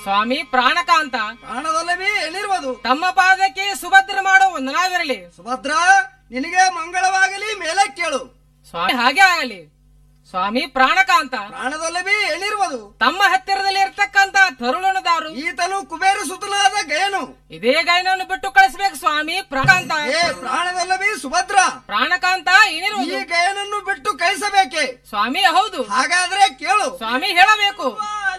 ಸ್ವಾಮಿ ಪ್ರಾಣಕಾಂತ ಪ್ರಾಣದಲ್ಲವೇ ಏನಿರುವುದು ತಮ್ಮ ಪಾದಕ್ಕೆ ಸುಭದ್ರ ಮಾಡೋ ವಂದನಾವಿರಲಿ. ಸುಭದ್ರ ನಿನಗೆ ಮಂಗಳವಾಗಲಿ ಮೇಲೆ ಕೇಳು. ಸ್ವಾಮಿ ಹಾಗೆ ಆಗಲಿ. ಸ್ವಾಮಿ ಪ್ರಾಣಕಾಂತ ಪ್ರಾಣದಲ್ಲವೇ ಏನಿರುವುದು ತಮ್ಮ ಹತ್ತಿರದಲ್ಲಿ ಇರ್ತಕ್ಕಂತ ತರುಣದಾರು ಈತನು ಕುಬೇರ ಸುತನಾದ ಗಯನು. ಇದೇ ಗೈನನ್ನು ಬಿಟ್ಟು ಕಳಿಸ್ಬೇಕು ಸ್ವಾಮಿ ಪ್ರಾಣಕಾಂತ. ಪ್ರಾಣದಲ್ಲವೇ ಸುಭದ್ರ ಪ್ರಾಣಕಾಂತ ಏನಿರುವುದು ಈ ಗಯನನ್ನು ಬಿಟ್ಟು ಕಳಿಸಬೇಕೆ ಸ್ವಾಮಿ? ಹೌದು. ಹಾಗಾದ್ರೆ ಕೇಳು ಸ್ವಾಮಿ ಹೇಳಬೇಕು.